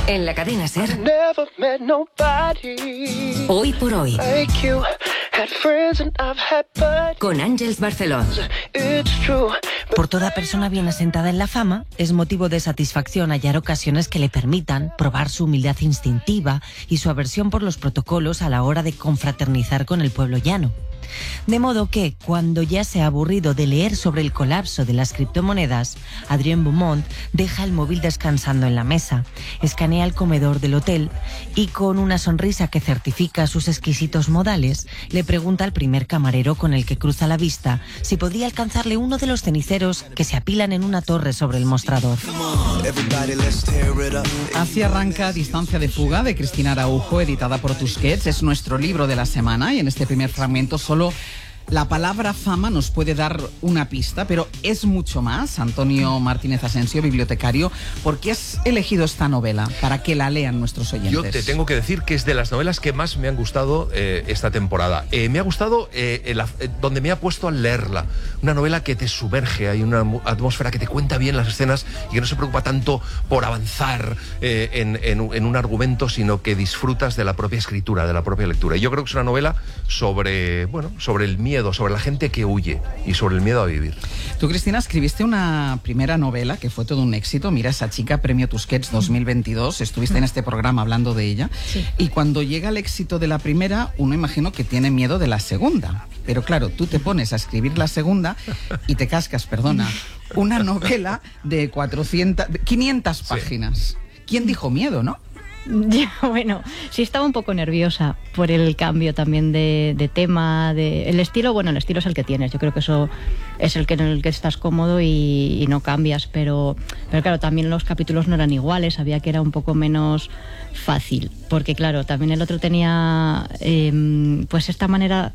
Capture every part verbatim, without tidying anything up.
En la cadena SER. Hoy por hoy. Con Àngels Barceló. Por toda persona bien asentada en la fama, es motivo de satisfacción hallar ocasiones que le permitan probar su humildad instintiva y su aversión por los protocolos a la hora de confraternizar con el pueblo llano. De modo que, cuando ya se ha aburrido de leer sobre el colapso de las criptomonedas, Adrien Beaumont deja el móvil descansando en la mesa, escanea el comedor del hotel y, con una sonrisa que certifica sus exquisitos modales, le pregunta al primer camarero con el que cruza la vista si podría alcanzarle uno de los ceniceros que se apilan en una torre sobre el mostrador. Así arranca Distancia de fuga, de Cristina Araujo, editada por Tusquets. Es nuestro libro de la semana y en este primer fragmento solo la palabra fama nos puede dar una pista, pero es mucho más. Antonio Martínez Asensio, bibliotecario, ¿por qué has elegido esta novela para que la lean nuestros oyentes? Yo te tengo que decir que es de las novelas que más me han gustado eh, esta temporada. Eh, me ha gustado eh, la, eh, donde me ha puesto al leerla. Una novela que te sumerge, hay una atmósfera que te cuenta bien las escenas y que no se preocupa tanto por avanzar eh, en, en, en un argumento, sino que disfrutas de la propia escritura, de la propia lectura. Y yo creo que es una novela sobre, bueno, sobre el miedo, sobre la gente que huye y sobre el miedo a vivir. Tú, Cristina, escribiste una primera novela que fue todo un éxito. Mira esa chica, Premio Tusquets dos mil veintidós. Estuviste en este programa hablando de ella. Sí. Y cuando llega el éxito de la primera, uno imagino que tiene miedo de la segunda. Pero claro, tú te pones a escribir la segunda y te cascas, perdona, una novela de cuatrocientas, quinientas páginas. Sí. ¿Quién dijo miedo, no? Ya, bueno, sí estaba un poco nerviosa por el cambio también de, de tema, de el estilo. Bueno, el estilo es el que tienes. Yo creo que eso es el que en el que estás cómodo y, y no cambias. Pero, pero claro, también los capítulos no eran iguales. Sabía que era un poco menos fácil, porque claro, también el otro tenía eh, pues esta manera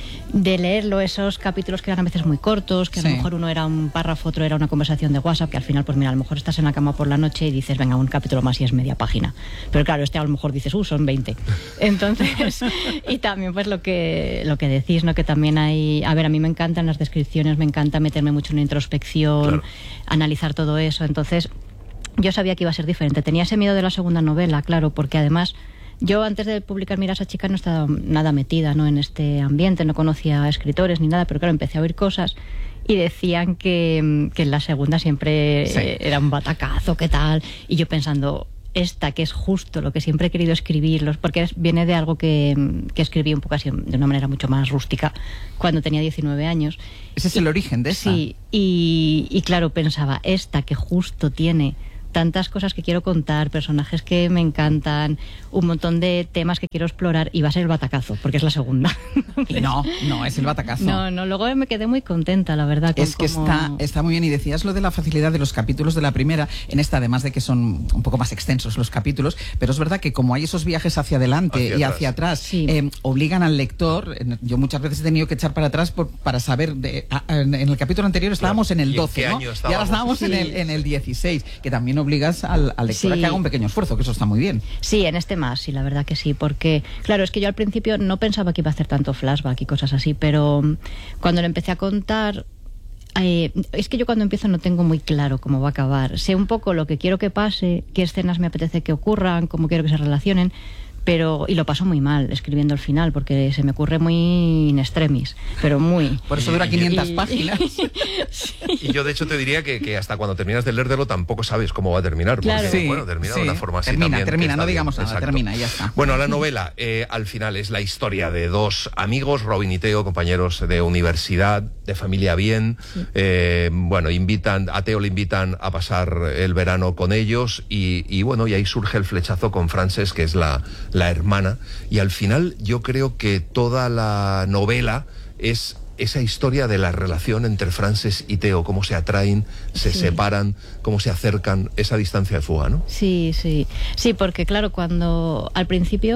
de leerlo, esos capítulos que eran a veces muy cortos, que a sí. lo mejor uno era un párrafo, otro era una conversación de WhatsApp, que al final, pues mira, a lo mejor estás en la cama por la noche y dices, venga, un capítulo más y es media página. Pero claro, este a lo mejor dices, uh, son veinte. Entonces, y también pues lo que, lo que decís, ¿no? Que también hay, a ver, a mí me encantan las descripciones, me encanta meterme mucho en introspección, claro. analizar todo eso. Entonces, yo sabía que iba a ser diferente. Tenía ese miedo de la segunda novela, claro, porque además yo antes de publicar Mira a esa chica no estaba nada metida, ¿no? en este ambiente, no conocía escritores ni nada, pero claro, empecé a oír cosas y decían que, que en la segunda siempre sí. era un batacazo, ¿qué tal? Y yo pensando, esta que es justo lo que siempre he querido escribir, porque es, viene de algo que, que escribí un poco así, de una manera mucho más rústica, cuando tenía diecinueve años. Ese es el origen de esta. Sí, y, y claro, pensaba, esta que justo tiene tantas cosas que quiero contar, personajes que me encantan, un montón de temas que quiero explorar, y va a ser el batacazo, porque es la segunda. Y no, no es el batacazo. No, no, luego me quedé muy contenta, la verdad. Es que como... está, está muy bien, y decías lo de la facilidad de los capítulos de la primera, en esta además de que son un poco más extensos los capítulos, pero es verdad que como hay esos viajes hacia adelante hacia y hacia atrás, sí. eh, obligan al lector, yo muchas veces he tenido que echar para atrás por, para saber, de, a, en el capítulo anterior estábamos claro. en el doce, ¿no? Y ahora estábamos sí. en, el, en el dieciséis, que también obligas al, al lector sí. a que haga un pequeño esfuerzo, que eso está muy bien. Sí, en este más, sí, la verdad que sí, porque claro, es que yo al principio no pensaba que iba a hacer tanto flashback y cosas así, pero cuando le empecé a contar, eh, es que yo cuando empiezo no tengo muy claro cómo va a acabar. Sé un poco lo que quiero que pase, qué escenas me apetece que ocurran, cómo quiero que se relacionen, pero y lo paso muy mal escribiendo el final, porque se me ocurre muy in extremis, pero muy. Por eso dura quinientas páginas. Sí. Y yo de hecho te diría que, que hasta cuando terminas de leerlo tampoco sabes cómo va a terminar, porque claro. sí, bueno, termina sí. de una forma así termina, también. Termina, no digamos bien. nada, Exacto. termina y ya está. Bueno, la novela eh, al final es la historia de dos amigos, Robin y Teo, compañeros de universidad, de familia bien. Sí. Eh, bueno, invitan, a Teo le invitan a pasar el verano con ellos y, y bueno, y ahí surge el flechazo con Frances, que es la la hermana, y al final yo creo que toda la novela es esa historia de la relación entre Frances y Teo, cómo se atraen, se sí. separan, cómo se acercan, esa distancia de fuga, ¿no? Sí, sí, sí, porque claro, cuando al principio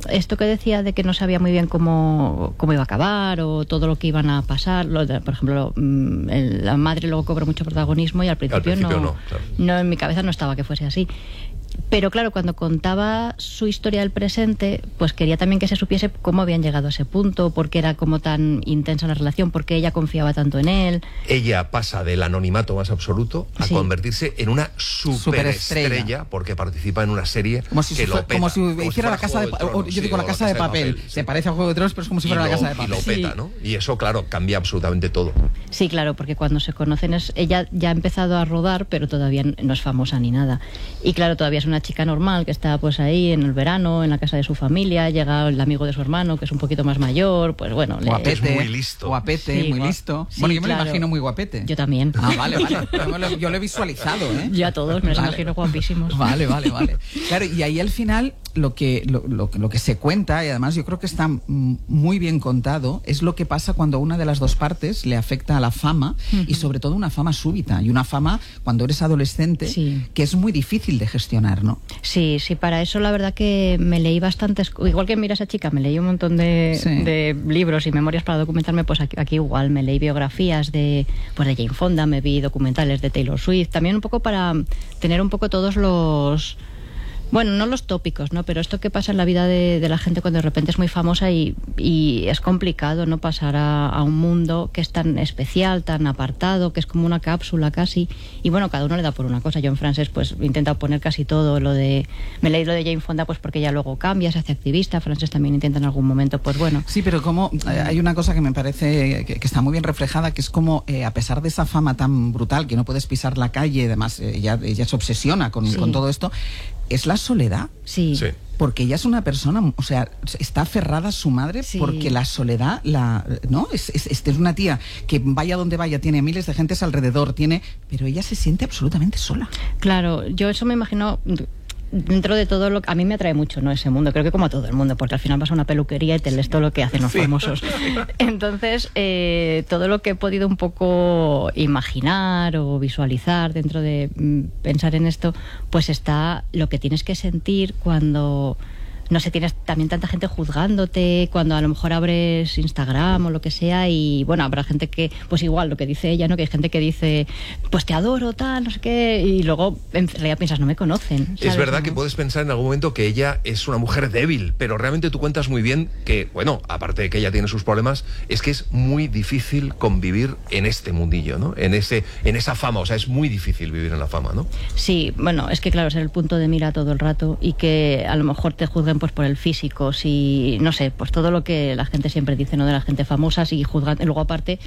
esto que decía de que no sabía muy bien cómo, cómo iba a acabar o todo lo que iban a pasar, lo de, por ejemplo, el, la madre luego cobró mucho protagonismo y al principio, al principio no, no, claro. no, en mi cabeza no estaba que fuese así. Pero claro, cuando contaba su historia del presente, pues quería también que se supiese cómo habían llegado a ese punto, por qué era como tan intensa la relación, por qué ella confiaba tanto en él. Ella pasa del anonimato más absoluto a sí. convertirse en una superestrella, superestrella porque participa en una serie como si que fue, lo peta. Como si como hiciera si la casa de, de Tronos, yo sí, digo la casa de papel. papel. Se sí. parece a Juego de Tronos, pero es como si fuera lo, la casa de papel. Y lo peta, sí. ¿no? Y eso, claro, cambia absolutamente todo. Sí, claro, porque cuando se conocen es, ella ya ha empezado a rodar, pero todavía no es famosa ni nada. Y claro, todavía es una chica normal que está pues ahí en el verano, en la casa de su familia, llega el amigo de su hermano, que es un poquito más mayor, pues bueno... Guapete, es muy listo. Guapete, sí, muy listo. Sí, bueno, yo me claro. lo imagino muy guapete. Yo también. Ah, vale, vale. Yo lo, yo lo he visualizado, ¿eh? Yo a todos me los vale. imagino guapísimos. Vale, vale, vale. Claro, y ahí al final lo que, lo, lo, lo que se cuenta, y además yo creo que está muy bien contado, es lo que pasa cuando una de las dos partes le afecta a la fama, uh-huh. y sobre todo una fama súbita, y una fama cuando eres adolescente, sí. que es muy difícil de gestionar, ¿no? Sí, sí, para eso la verdad que me leí bastantes, igual que Mira esa chica, me leí un montón de, sí. de libros y memorias para documentarme, pues aquí, aquí igual, me leí biografías de, pues de Jane Fonda, me vi documentales de Taylor Swift, también un poco para tener un poco todos los... Bueno, no los tópicos, ¿no? Pero esto que pasa en la vida de, de la gente cuando de repente es muy famosa y, y es complicado, ¿no? Pasar a, a un mundo que es tan especial, tan apartado, que es como una cápsula casi. Y bueno, cada uno le da por una cosa. Yo en Frances pues intenta poner casi todo lo de... Me leí lo de Jane Fonda pues porque ella luego cambia, se hace activista. Frances también intenta en algún momento, pues bueno. Sí, pero como eh, hay una cosa que me parece que, que está muy bien reflejada, que es como eh, a pesar de esa fama tan brutal, que no puedes pisar la calle, además eh, ella, ella se obsesiona con, sí. con todo esto, es la soledad. Sí. sí. Porque ella es una persona, o sea, está aferrada a su madre, sí. porque la soledad, la, ¿no? Es, es, es una tía que vaya donde vaya, tiene miles de gentes alrededor, tiene, pero ella se siente absolutamente sola. Claro, yo eso me imagino... Dentro de todo lo que a mí me atrae mucho, ¿no? Ese mundo, creo que como a todo el mundo, porque al final vas a una peluquería y te lees todo lo que hacen los sí. famosos. Entonces, eh, todo lo que he podido un poco imaginar o visualizar dentro de mm, pensar en esto, pues está lo que tienes que sentir cuando... No sé, tienes también tanta gente juzgándote, cuando a lo mejor abres Instagram o lo que sea, y bueno, habrá gente que, pues igual lo que dice ella, ¿no? Que hay gente que dice, pues te adoro, tal, no sé qué, y luego en realidad piensas, no me conocen, ¿sabes? Es verdad ¿no? que puedes pensar en algún momento que ella es una mujer débil, pero realmente tú cuentas muy bien que, bueno, aparte de que ella tiene sus problemas, es que es muy difícil convivir en este mundillo, ¿no? En ese, en esa fama, o sea, es muy difícil vivir en la fama, ¿no? Sí, bueno, es que claro, ser el punto de mira todo el rato y que a lo mejor te juzguen pues por el físico, si no sé, pues todo lo que la gente siempre dice, ¿no? De la gente famosa, y juzgan, y luego aparte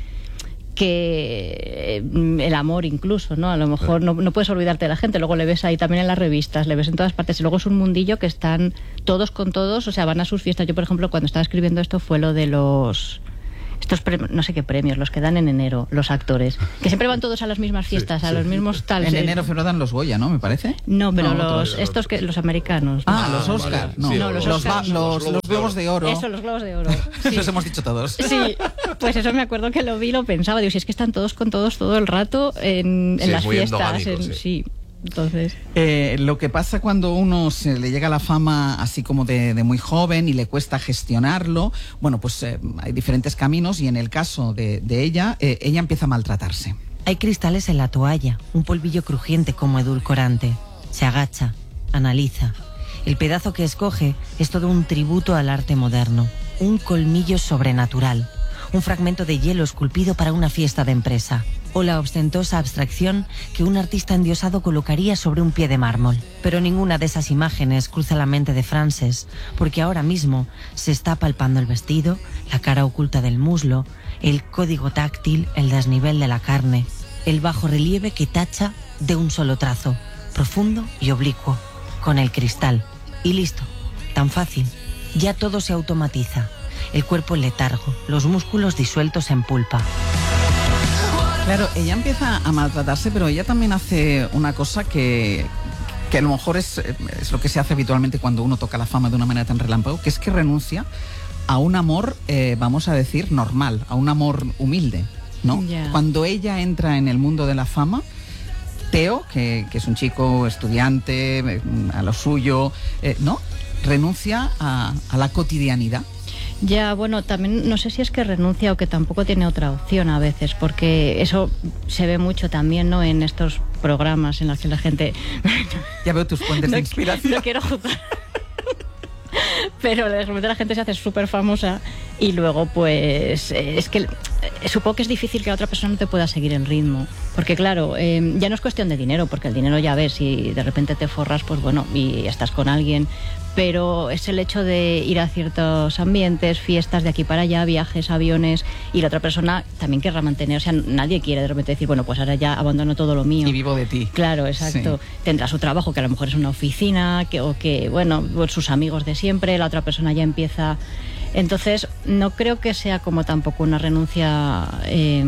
que el amor incluso, ¿no? A lo mejor no, no puedes olvidarte de la gente, luego le ves ahí también en las revistas, le ves en todas partes, y luego es un mundillo que están todos con todos, o sea, van a sus fiestas. Yo, por ejemplo, cuando estaba escribiendo esto fue lo de los... estos premios, no sé qué premios, los que dan en enero, los actores, que siempre van todos a las mismas fiestas, sí, a sí. los mismos tales. En enero pero dan los Goya, ¿no? Me parece. No, pero no, los otro, estos que los americanos. Ah, ¿no? los Oscar. Vale. No, Sí, no, los los, Oscars, los, los, los Globos de Oro. Eso, los Globos de Oro. Sí. Los hemos dicho todos. Sí, pues eso me acuerdo que lo vi, lo pensaba, digo, si es que están todos con todos todo el rato en, en sí, las muy fiestas, en, sí. sí. Entonces... Eh, lo que pasa cuando uno se le llega la fama así como de, de muy joven y le cuesta gestionarlo, bueno, pues eh, hay diferentes caminos, y en el caso de, de ella, eh, ella empieza a maltratarse. Hay cristales en la toalla, un polvillo crujiente como edulcorante. Se agacha, analiza. El pedazo que escoge es todo un tributo al arte moderno, un colmillo sobrenatural, un fragmento de hielo esculpido para una fiesta de empresa, o la ostentosa abstracción que un artista endiosado colocaría sobre un pie de mármol. Pero ninguna de esas imágenes cruza la mente de Frances, porque ahora mismo se está palpando el vestido, la cara oculta del muslo, el código táctil, el desnivel de la carne, el bajo relieve que tacha de un solo trazo, profundo y oblicuo, con el cristal. Y listo, tan fácil, ya todo se automatiza. El cuerpo en letargo, los músculos disueltos en pulpa. Claro, ella empieza a maltratarse, pero ella también hace una cosa que, que a lo mejor es, es lo que se hace habitualmente cuando uno toca la fama de una manera tan relámpago, que es que renuncia a un amor, eh, vamos a decir, normal, a un amor humilde, ¿no? Yeah. Cuando ella entra en el mundo de la fama, Theo, que, que es un chico estudiante, a lo suyo, eh, ¿no? renuncia a, a la cotidianidad. Ya, bueno, también no sé si es que renuncia o que tampoco tiene otra opción a veces, porque eso se ve mucho también, ¿no?, en estos programas en los que la gente... Ya veo tus fuentes no, de inspiración. No quiero juzgar. Pero de repente la gente se hace súper famosa y luego pues eh, es que eh, supongo que es difícil que la otra persona no te pueda seguir el ritmo, porque claro, eh, ya no es cuestión de dinero, porque el dinero ya ves, si de repente te forras, pues bueno, y estás con alguien, pero es el hecho de ir a ciertos ambientes, fiestas de aquí para allá, viajes, aviones, y la otra persona también querrá mantener, o sea, nadie quiere de repente decir, bueno, pues ahora ya abandono todo lo mío. Y vivo de ti. Claro, exacto. Sí. Tendrá su trabajo, que a lo mejor es una oficina, que, o que, bueno, sus amigos de siempre, la otra persona ya empieza... Entonces, no creo que sea como tampoco una renuncia eh,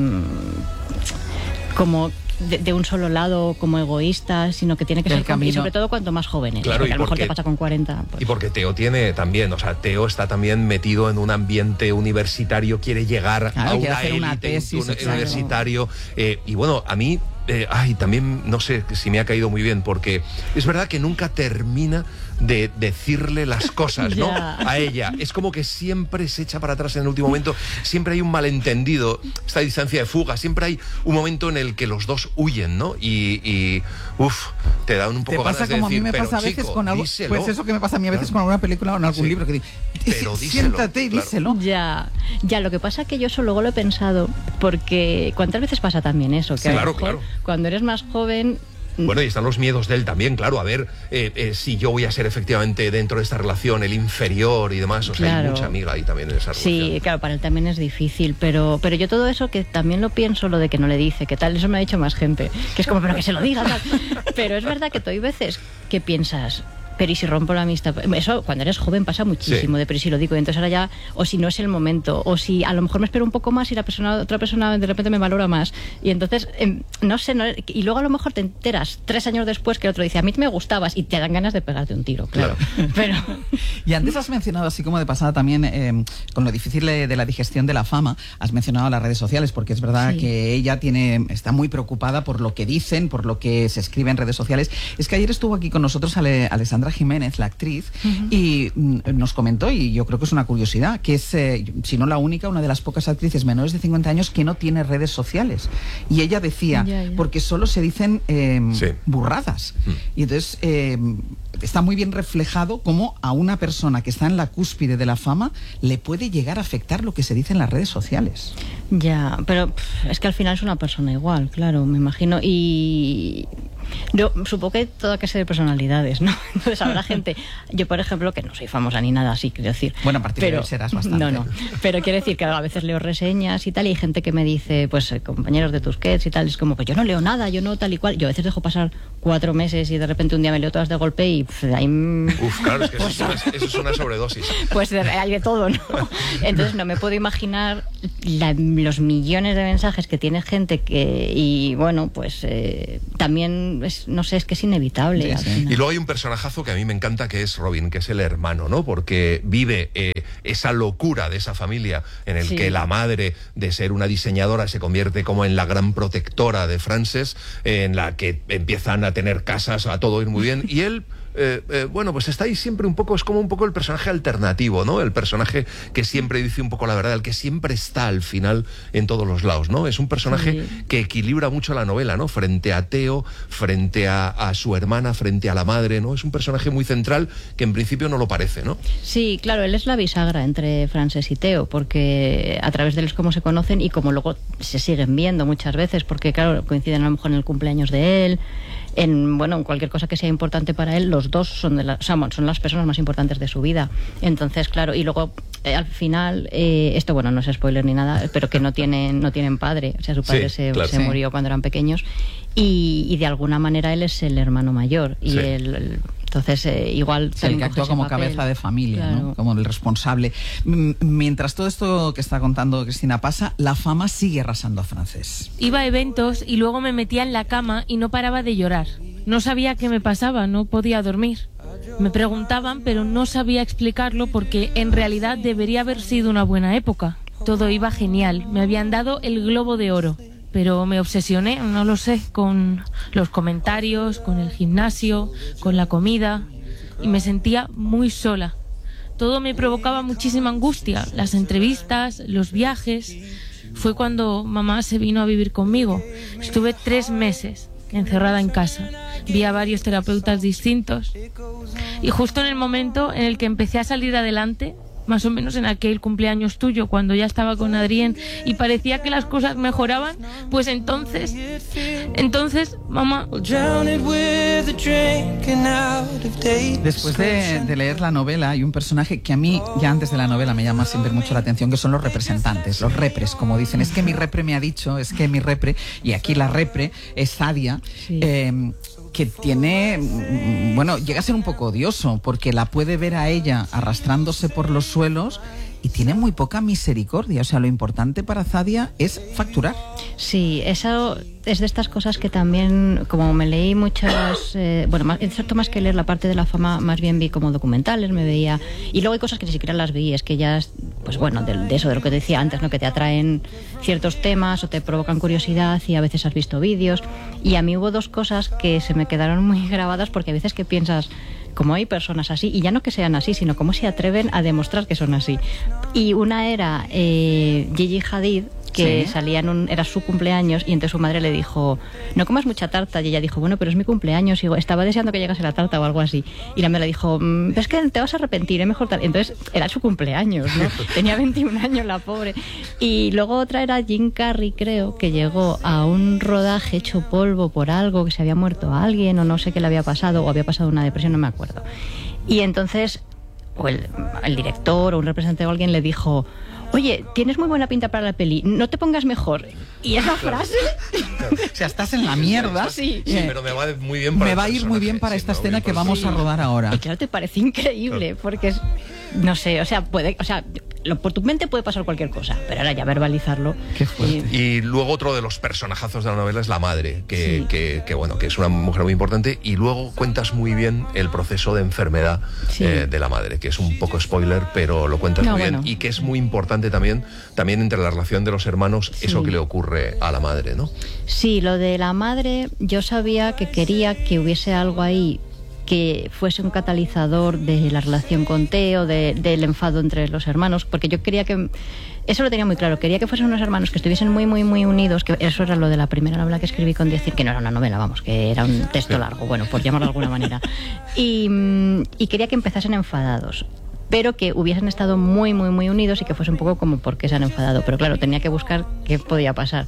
como... De, de un solo lado como egoísta, sino que tiene que ser camino. Y sobre todo cuanto más jóvenes, claro, porque a lo porque, mejor te pasa con cuarenta. Pues. Y porque Teo tiene también, o sea, Teo está también metido en un ambiente universitario, quiere llegar claro, a una élite una tesis, un, claro. universitario, eh, y bueno, a mí eh, ay, también no sé si me ha caído muy bien, porque es verdad que nunca termina de decirle las cosas, ¿no? A ella. Es como que siempre se echa para atrás en el último momento, siempre hay un malentendido, esta distancia de fuga, siempre hay un momento en el que los dos huyen, ¿no? Y, y uff, te dan un poco te pasa ganas de como decir, a mí me pero pasa a veces chico, con algo, díselo. Pues eso que me pasa a mí a veces claro. con alguna película o en algún sí. libro que digo, pero díselo, siéntate y claro. díselo. Ya, ya, lo que pasa es que yo eso luego lo he pensado, porque ¿cuántas veces pasa también eso? Que sí, a lo claro, mejor, claro. Cuando eres más joven... Bueno, y están los miedos de él también, claro, a ver eh, eh, si yo voy a ser efectivamente dentro de esta relación el inferior y demás, o sea, claro. hay mucha amiga ahí también en esa relación. Sí, claro, para él también es difícil, pero pero yo todo eso que también lo pienso, lo de que no le dice, que tal, eso me ha dicho más gente, que es como, pero que se lo diga, tal. Pero es verdad que tú hay veces que piensas... Pero ¿y si rompo la amistad? Eso cuando eres joven pasa muchísimo, sí. de pero ¿y si lo digo? Entonces ahora ya, o si no es el momento, o si a lo mejor me espero un poco más y la persona, otra persona de repente me valora más. Y entonces, eh, no sé, no, y luego a lo mejor te enteras tres años después que el otro dice, a mí me gustabas, y te dan ganas de pegarte un tiro, claro. claro. Pero... Y antes has mencionado, así como de pasada también, eh, con lo difícil de, de la digestión de la fama, has mencionado las redes sociales, porque es verdad sí. que ella tiene está muy preocupada por lo que dicen, por lo que se escribe en redes sociales. Es que ayer estuvo aquí con nosotros Ale, Alessandra Jiménez, la actriz, uh-huh. y mm, nos comentó, y yo creo que es una curiosidad, que es, eh, si no la única, una de las pocas actrices menores de cincuenta años que no tiene redes sociales. Y ella decía, ya, ya. porque solo se dicen eh, sí. burradas. Uh-huh. Y entonces eh, está muy bien reflejado cómo a una persona que está en la cúspide de la fama le puede llegar a afectar lo que se dice en las redes sociales. Ya, pero pff, es que al final es una persona igual, claro, me imagino, y... Yo supongo que toda clase de personalidades, ¿no? Entonces habrá gente, yo por ejemplo, que no soy famosa ni nada así, quiero decir. Bueno, a partir pero, de hoy serás bastante. No, no, pero quiero decir que a veces leo reseñas y tal, y hay gente que me dice, pues compañeros de Tusquets y tal, es como que yo no leo nada, yo no tal y cual. Yo a veces dejo pasar cuatro meses y de repente un día me leo todas de golpe y pff, ahí... Uf, claro, es que eso, pues, es una, eso es una sobredosis. Pues hay de todo, ¿no? Entonces no me puedo imaginar la, los millones de mensajes que tiene gente que, y bueno, pues eh, también, es, no sé, es que es inevitable. Sí, sí. Y luego hay un personajazo que a mí me encanta, que es Robin, que es el hermano, ¿no? Porque vive eh, esa locura de esa familia en el sí. que la madre, de ser una diseñadora, se convierte como en la gran protectora de Frances, eh, en la que empiezan a tener casas, a todo ir muy bien, y él... Eh, eh, bueno, pues está ahí siempre un poco, es como un poco el personaje alternativo, ¿no? El personaje que siempre dice un poco la verdad, el que siempre está al final en todos los lados, ¿no? Es un personaje sí. que equilibra mucho la novela, ¿no? Frente a Teo, frente a, a su hermana, frente a la madre, ¿no? Es un personaje muy central que en principio no lo parece, ¿no? Sí, claro, él es la bisagra entre Frances y Teo, porque a través de él es como se conocen y como luego se siguen viendo muchas veces, porque claro, coinciden a lo mejor en el cumpleaños de él, en bueno, en cualquier cosa que sea importante para él, los dos son de la, o sea, son las personas más importantes de su vida. Entonces, claro, y luego eh, al final, eh, esto bueno, no es spoiler ni nada, pero que no tienen, no tienen padre, o sea, su padre sí, se, claro, se sí. murió cuando eran pequeños, y, y de alguna manera él es el hermano mayor, y sí. él, el, entonces eh, igual sí, el que actúa como papel. cabeza de familia, claro. ¿no? Como el responsable. M- mientras todo esto que está contando Cristina pasa, la fama sigue arrasando a Frances. Iba a eventos y luego me metía en la cama y no paraba de llorar. No sabía qué me pasaba, no podía dormir. Me preguntaban, pero no sabía explicarlo porque en realidad debería haber sido una buena época. Todo iba genial, me habían dado el Globo de Oro. Pero me obsesioné, no lo sé, con los comentarios, con el gimnasio, con la comida. y me sentía muy sola. Todo me provocaba muchísima angustia, las entrevistas, los viajes. Fue cuando mamá se vino a vivir conmigo. Estuve tres meses encerrada en casa. Vi a varios terapeutas distintos. Y justo en el momento en el que empecé a salir adelante, más o menos en aquel cumpleaños tuyo, cuando ya estaba con Adrián y parecía que las cosas mejoraban, pues entonces, entonces, mamá... Después de, de leer la novela, hay un personaje que a mí, ya antes de la novela, me llama siempre mucho la atención, que son los representantes, los repres, como dicen. Es que mi repre me ha dicho, es que mi repre, y aquí la repre es Sadia, sí. eh, que tiene, bueno, llega a ser un poco odioso, porque la puede ver a ella arrastrándose por los suelos y tiene muy poca misericordia. O sea, lo importante para Sadia es facturar. Sí, eso es de estas cosas que también, como me leí muchas, eh, bueno, más, es cierto, más que leer la parte de la fama, más bien vi como documentales, me veía, y luego hay cosas que ni siquiera las vi, es que ya, pues bueno, de, de eso, de lo que te decía antes, ¿no? Que te atraen ciertos temas o te provocan curiosidad y a veces has visto vídeos, y a mí hubo dos cosas que se me quedaron muy grabadas, porque a veces que piensas, como hay personas así, y ya no que sean así, sino cómo se atreven a demostrar que son así. Y una era eh, Gigi Hadid, que ¿sí? salía en un, era su cumpleaños, y entonces su madre le dijo, no comas mucha tarta, y ella dijo, bueno, pero es mi cumpleaños, y estaba deseando que llegase la tarta o algo así, y la madre le dijo, es que te vas a arrepentir, es mejor tal. Entonces era su cumpleaños, ¿no? Tenía veintiún años la pobre. Y luego otra era Jim Carrey, creo, que llegó a un rodaje hecho polvo por algo, que se había muerto alguien, o no sé qué le había pasado, o había pasado una depresión, no me acuerdo. Y entonces o el, el director o un representante o alguien le dijo, oye, tienes muy buena pinta para la peli, no te pongas mejor. Y esa frase... Claro. O sea, estás en la mierda. Sí, sí, pero me va muy bien para Me va a ir muy bien para esta escena que vamos a rodar ahora. Y claro, te parece increíble, claro. Porque es... No sé, o sea, puede... O sea, lo, por tu mente puede pasar cualquier cosa, pero ahora ya verbalizarlo... Qué fuerte. Y, y luego otro de los personajazos de la novela es la madre, que, sí. que, que, bueno, que es una mujer muy importante, y luego cuentas muy bien el proceso de enfermedad sí. eh, de la madre, que es un poco spoiler, pero lo cuentas no, muy bueno. bien, y que es muy importante también, también entre la relación de los hermanos, sí. eso que le ocurre a la madre, ¿no? Sí, lo de la madre, yo sabía que quería que hubiese algo ahí que fuese un catalizador de la relación con Teo, de, del enfado entre los hermanos, porque yo quería que... Eso lo tenía muy claro, quería que fuesen unos hermanos que estuviesen muy, muy, muy unidos, que eso era lo de la primera novela que escribí con diez, que no era una novela, vamos, que era un texto largo, bueno, por llamarlo de alguna manera. Y, y quería que empezasen enfadados, pero que hubiesen estado muy, muy, muy unidos y que fuese un poco como por qué se han enfadado. Pero claro, tenía que buscar qué podía pasar.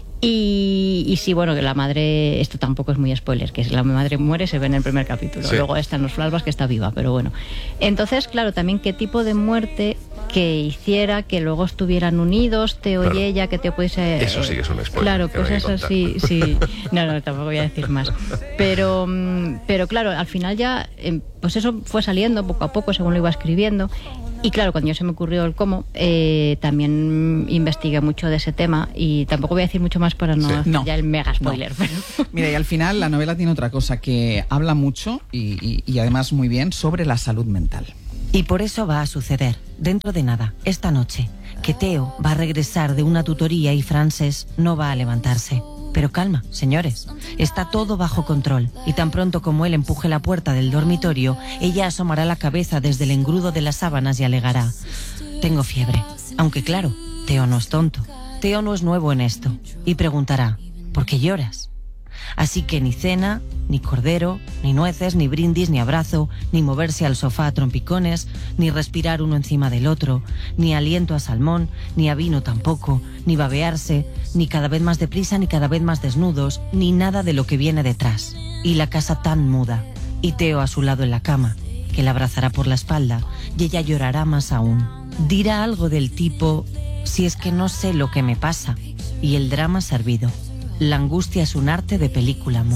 Y, y sí, bueno, que la madre, esto tampoco es muy spoiler, que la madre muere, se ve en el primer capítulo. Sí. Luego están los flashbacks que está viva, pero bueno. Entonces, claro, también qué tipo de muerte que hiciera que luego estuvieran unidos, Teo claro. y ella, que Teo pudiese... Eso sí que es un spoiler. Claro, pues eso sí, sí. No, no, tampoco voy a decir más. Pero, pero claro, al final ya, pues eso fue saliendo poco a poco según lo iba escribiendo. Y claro, cuando yo se me ocurrió el cómo, eh, también investigué mucho de ese tema, y tampoco voy a decir mucho más para no sí. hacer no, ya el mega spoiler. No. Pero... Mira, y al final la novela tiene otra cosa, que habla mucho y, y, y además muy bien sobre la salud mental. Y por eso va a suceder, dentro de nada, esta noche, que Teo va a regresar de una tutoría y Frances no va a levantarse. Pero calma, señores, está todo bajo control, y tan pronto como él empuje la puerta del dormitorio, ella asomará la cabeza desde el engrudo de las sábanas y alegará: tengo fiebre. Aunque claro, Teo no es tonto, Teo no es nuevo en esto, y preguntará: ¿por qué lloras? Así que ni cena, ni cordero, ni nueces, ni brindis, ni abrazo, ni moverse al sofá a trompicones, ni respirar uno encima del otro, ni aliento a salmón, ni a vino tampoco, ni babearse, ni cada vez más deprisa, ni cada vez más desnudos, ni nada de lo que viene detrás. Y la casa tan muda, y Teo a su lado en la cama, que la abrazará por la espalda, y ella llorará más aún. Dirá algo del tipo: si es que no sé lo que me pasa, y el drama servido. La angustia es un arte de película.